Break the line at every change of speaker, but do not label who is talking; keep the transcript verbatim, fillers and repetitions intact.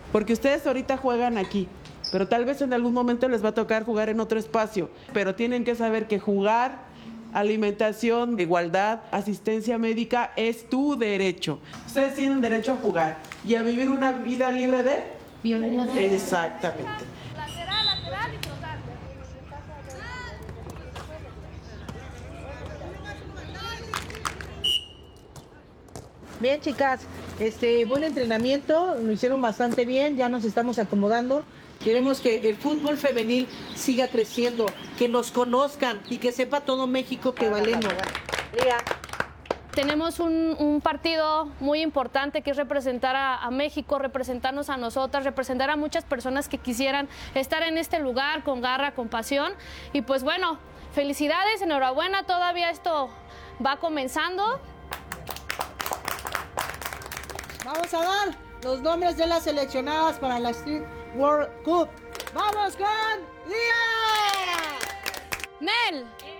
porque ustedes ahorita juegan aquí, pero tal vez en algún momento les va a tocar jugar en otro espacio, pero tienen que saber que jugar, alimentación, igualdad, asistencia médica es tu derecho. Ustedes tienen derecho a jugar y a vivir una vida libre de violencia. Exactamente.
Lateral, lateral y trotar.
Bien, chicas, este buen entrenamiento, lo hicieron bastante bien, ya nos estamos acomodando. Queremos que el fútbol femenil siga creciendo, que nos conozcan y que sepa todo México que valemos. Lía.
Tenemos un, un partido muy importante que es representar a, a México, representarnos a nosotras, representar a muchas personas que quisieran estar en este lugar con garra, con pasión. Y pues bueno, felicidades, enhorabuena, todavía esto va comenzando.
Vamos a dar los nombres de las seleccionadas para la Street World Cup. ¡Vamos con Lía!
Nel.